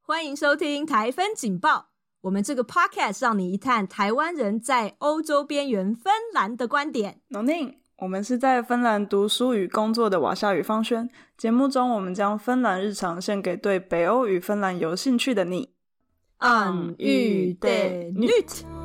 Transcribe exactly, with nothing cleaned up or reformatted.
欢迎收听台芬警报，我们这个 podcast 让你一探台湾人在欧洲边缘芬兰的观点。 农宁，我们是在芬兰读书与工作的瓦夏与方轩。节目中我们将芬兰日常献给对北欧与芬兰有兴趣的你。 暗喻的 Nyt